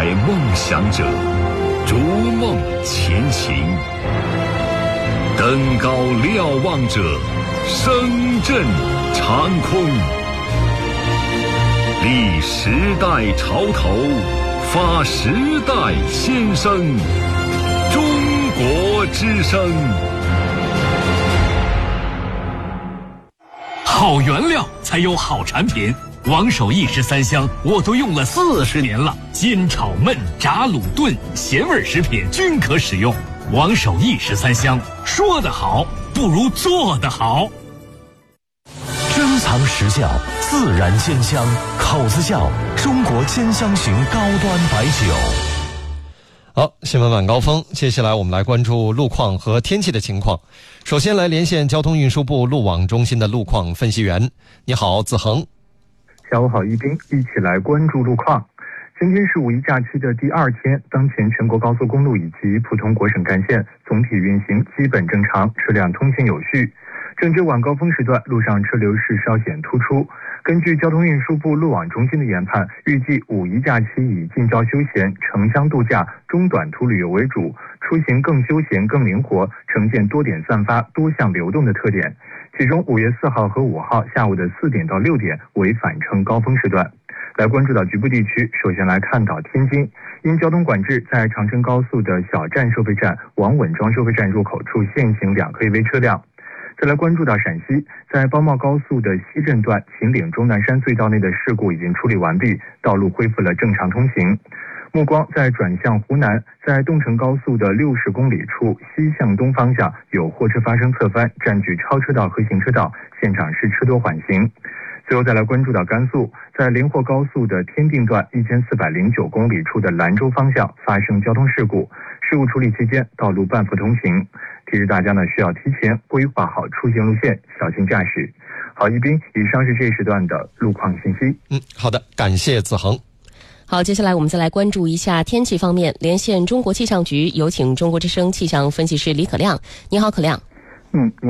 梦想者，逐梦前行。登高瞭望者，声震长空。立时代潮头，发时代先声。中国之声。好原料才有好产品。王守义13香我都用了40年了，煎炒焖炸卤炖咸味食品均可使用。王守义13香，说得好不如做得好。 珍藏实窖，自然煎香，口子窖中国煎香型高端白酒。 好，新闻晚高峰，接下来我们来关注路况和天气的情况。首先来连线交通运输部路网中心的路况分析员。你好，子恒。 下午好，一斌，一起来关注路况。今天是五一假期的第2天，当前全国高速公路以及普通国省干线总体运行基本正常，车辆通行有序。正值晚高峰时段，路上车流是稍显突出。根据交通运输部路网中心的研判，预计五一假期以近郊休闲、城乡度假、中短途旅游为主，出行更休闲、更灵活，呈现多点散发、多项流动的特点。其中5月4号和5号下午的4点到6点为返程高峰时段。来关注到局部地区，首先来看到天津，因交通管制，在长春高速的小站收费站王稳庄收费站入口处限行2个 EV 车辆。再来关注到陕西，在包茂高速的西镇段秦岭终南山隧道内的事故已经处理完毕，道路恢复了正常通行。目光在转向湖南，在东成高速的60公里处西向东方向有货车发生侧翻，占据超车道和行车道，现场是车多缓行。最后再来关注到甘肃，在连霍高速的天定段1409公里处的兰州方向发生交通事故，事故处理期间道路半幅通行，提示大家需要提前规划好出行路线，小心驾驶。好，一斌，以上是这时段的路况信息。 好的，感谢子恒。 好，接下来我们再来关注一下天气方面。连线中国气象局，有请中国之声气象分析师李可亮。你好，可亮。